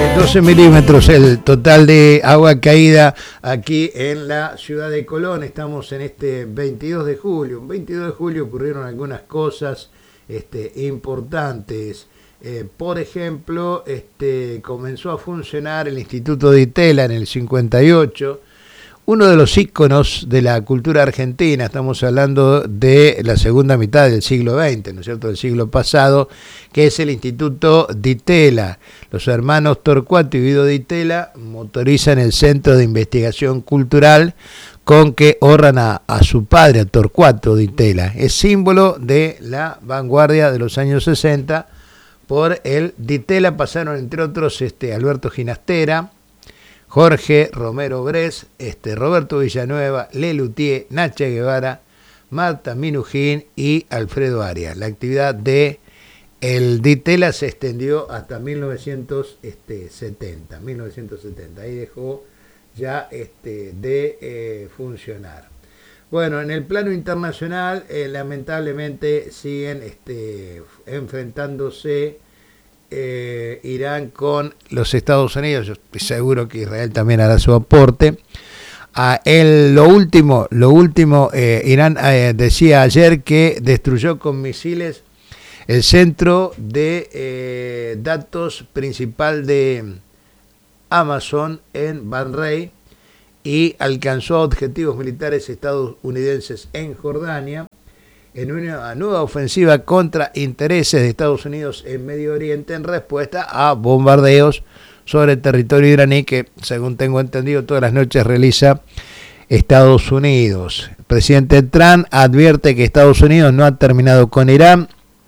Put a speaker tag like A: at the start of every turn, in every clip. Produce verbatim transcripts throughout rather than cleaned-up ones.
A: doce milímetros el total de agua caída aquí en la ciudad de Colón. Estamos en este veintidós de julio. Un veintidós de julio ocurrieron algunas cosas este, importantes. Eh, por ejemplo, este, comenzó a funcionar el Instituto Di Tella en el cincuenta y ocho. Uno de los íconos de la cultura argentina, estamos hablando de la segunda mitad del siglo veinte, ¿no es cierto?, del siglo pasado, que es el Instituto Di Tella. Los hermanos Torcuato y Guido Di Tella motorizan el Centro de Investigación Cultural con que honran a, a su padre, a Torcuato Di Tella. Es símbolo de la vanguardia de los años sesenta. Por el Di Tella pasaron, entre otros, este, Alberto Ginastera, Jorge Romero Bres, este, Roberto Villanueva, Lelutier, Nacha Guevara, Marta Minujín y Alfredo Arias. La actividad de el Di Tella se extendió hasta mil novecientos setenta. mil novecientos setenta. Ahí dejó ya este, de eh, funcionar. Bueno, en el plano internacional, eh, lamentablemente siguen este, enfrentándose Eh, Irán con los Estados Unidos. Yo estoy seguro que Israel también hará su aporte. Ah, el, lo último, lo último eh, Irán eh, decía ayer que destruyó con misiles el centro de eh, datos principal de Amazon en Bahrein y alcanzó objetivos militares estadounidenses en Jordania, en una nueva ofensiva contra intereses de Estados Unidos en Medio Oriente en respuesta a bombardeos sobre el territorio iraní que, según tengo entendido, todas las noches realiza Estados Unidos. El presidente Trump advierte que Estados Unidos no ha terminado con Irán.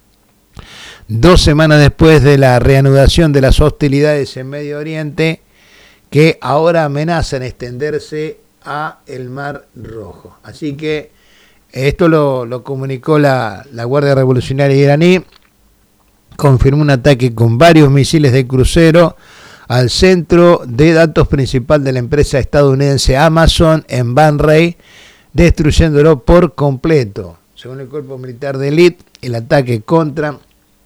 A: Dos semanas después de la reanudación de las hostilidades en Medio Oriente, que ahora amenazan extenderse a el Mar Rojo. Así que esto lo, lo comunicó la, la Guardia Revolucionaria iraní. Confirmó un ataque con varios misiles de crucero al centro de datos principal de la empresa estadounidense Amazon en Bahrein, destruyéndolo por completo. Según el cuerpo militar de élite, el ataque contra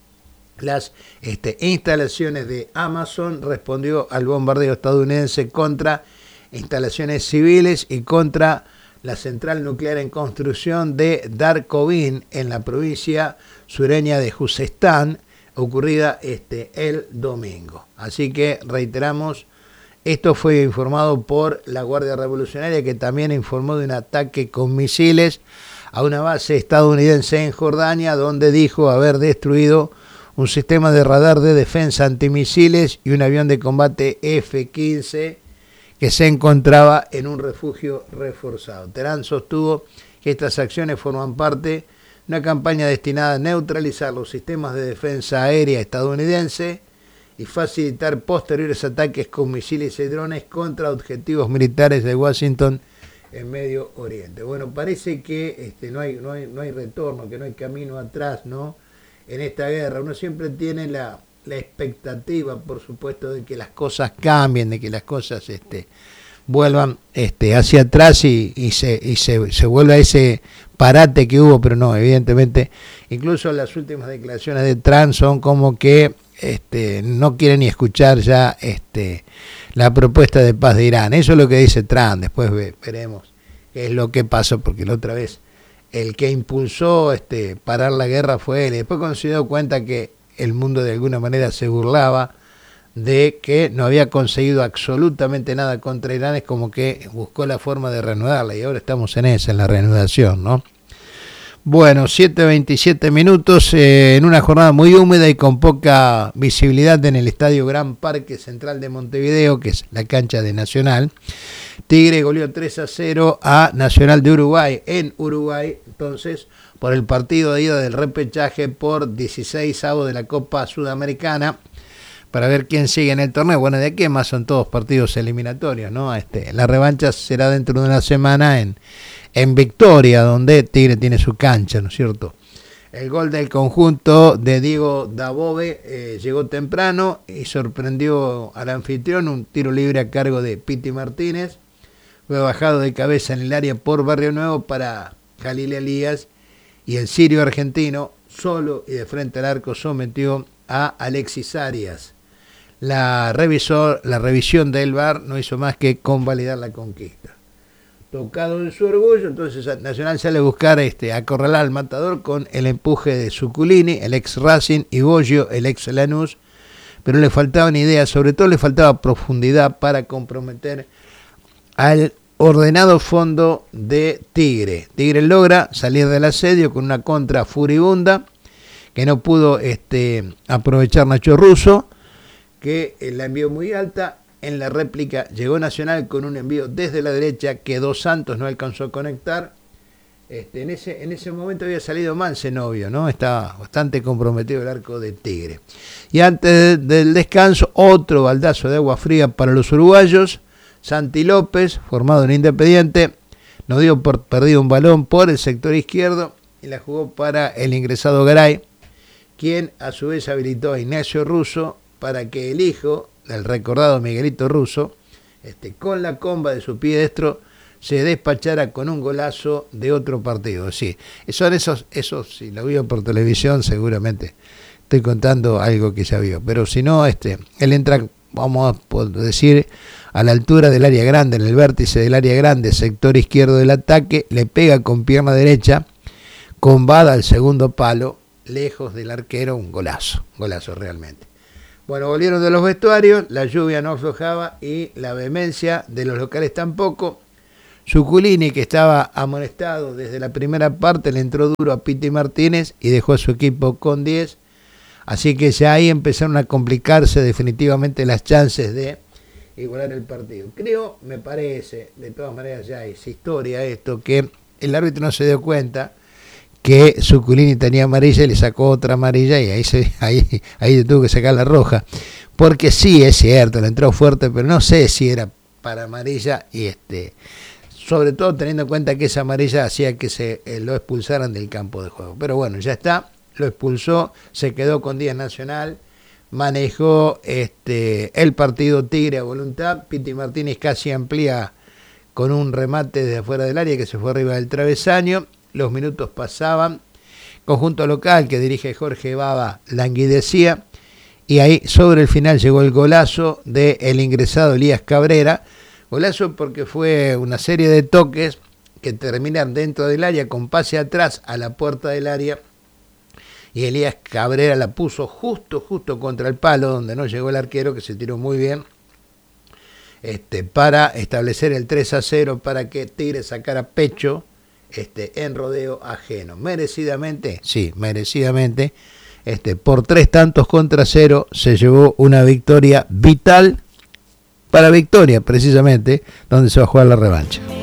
A: las este, instalaciones de Amazon respondió al bombardeo estadounidense contra instalaciones civiles y contra la central nuclear en construcción de Darkovin en la provincia sureña de Juzestán, ocurrida este, el domingo. Así que reiteramos, esto fue informado por la Guardia Revolucionaria, que también informó de un ataque con misiles a una base estadounidense en Jordania, donde dijo haber destruido un sistema de radar de defensa antimisiles y un avión de combate F quince que se encontraba en un refugio reforzado. Teherán sostuvo que estas acciones forman parte de una campaña destinada a neutralizar los sistemas de defensa aérea estadounidense y facilitar posteriores ataques con misiles y drones contra objetivos militares de Washington en Medio Oriente. Bueno, parece que este, no hay, no hay, no hay retorno, que no hay camino atrás, ¿no?, en esta guerra. Uno siempre tiene la... la expectativa, por supuesto, de que las cosas cambien, de que las cosas este, vuelvan este, hacia atrás y, y, se, y se, se vuelva ese parate que hubo, pero no, evidentemente, incluso las últimas declaraciones de Trump son como que este, no quieren ni escuchar ya este, la propuesta de paz de Irán. Eso es lo que dice Trump. Después ve, veremos qué es lo que pasó, porque la otra vez el que impulsó este, parar la guerra fue él, y después cuando se dio cuenta que el mundo de alguna manera se burlaba de que no había conseguido absolutamente nada contra Irán, es como que buscó la forma de reanudarla, y ahora estamos en esa, en la reanudación, ¿no? Bueno, siete veintisiete minutos, eh, en una jornada muy húmeda y con poca visibilidad en el Estadio Gran Parque Central de Montevideo, que es la cancha de Nacional. Tigre goleó tres a cero a Nacional de Uruguay en Uruguay, entonces, por el partido de ida del repechaje por dieciseisavo de la Copa Sudamericana, para ver quién sigue en el torneo. Bueno, de aquí más son todos partidos eliminatorios, ¿no? Este, la revancha será dentro de una semana en, en Victoria, donde Tigre tiene su cancha, ¿no es cierto? El gol del conjunto de Diego Dabove eh, llegó temprano y sorprendió al anfitrión, un tiro libre a cargo de Piti Martínez. Fue bajado de cabeza en el área por Barrio Nuevo para Jalil Elías, y el sirio argentino, solo y de frente al arco, sometió a Alexis Arias. la, revisor, la revisión del V A R no hizo más que convalidar la conquista. Tocado en su orgullo, entonces Nacional sale a buscar este, acorralar al Matador con el empuje de Zuculini, el ex Racing, y Boggio, el ex Lanús, pero le faltaban ideas, sobre todo le faltaba profundidad para comprometer al ordenado fondo de Tigre. Tigre logra salir del asedio con una contra furibunda que no pudo este, aprovechar Nacho Russo, que la envió muy alta. En la réplica llegó Nacional con un envío desde la derecha que Dos Santos no alcanzó a conectar. Este, en, ese, en ese momento había salido mal Zenobio, ¿no? Estaba bastante comprometido el arco de Tigre. Y antes de, del descanso, otro baldazo de agua fría para los uruguayos. Santi López, formado en Independiente, nos dio por perdido un balón por el sector izquierdo y la jugó para el ingresado Garay, quien a su vez habilitó a Ignacio Russo para que el hijo del recordado Miguelito Russo, este, con la comba de su pie destro, se despachara con un golazo de otro partido. Sí, son esos, esos, si lo vio por televisión, seguramente estoy contando algo que ya vio, pero si no, este, él entra, vamos a decir, a la altura del área grande, en el vértice del área grande, sector izquierdo del ataque, le pega con pierna derecha, combada al segundo palo, lejos del arquero, un golazo, golazo realmente. Bueno, volvieron de los vestuarios, la lluvia no aflojaba y la vehemencia de los locales tampoco. Zuculini, que estaba amonestado desde la primera parte, le entró duro a Piti Martínez y dejó a su equipo con diez. Así que ya ahí empezaron a complicarse definitivamente las chances de igualar el partido. Creo, me parece, de todas maneras ya es historia esto, que el árbitro no se dio cuenta que Zuculini tenía amarilla y le sacó otra amarilla y ahí se ahí ahí tuvo que sacar la roja, porque sí es cierto, le entró fuerte, pero no sé si era para amarilla, y este sobre todo teniendo en cuenta que esa amarilla hacía que se eh, lo expulsaran del campo de juego. Pero bueno, ya está, lo expulsó, se quedó con diez Nacional, manejó este el partido Tigre a voluntad. Piti Martínez casi amplía con un remate desde afuera del área que se fue arriba del travesaño. Los minutos pasaban, conjunto local que dirige Jorge Baba languidecía, y ahí sobre el final llegó el golazo del ingresado Elías Cabrera. Golazo porque fue una serie de toques que terminan dentro del área con pase atrás a la puerta del área, y Elías Cabrera la puso justo, justo contra el palo donde no llegó el arquero, que se tiró muy bien, este, para establecer el tres a cero, para que Tigre sacara pecho Este, en rodeo ajeno. Merecidamente, sí, merecidamente, este, por tres tantos contra cero, se llevó una victoria vital para Victoria, precisamente, donde se va a jugar la revancha.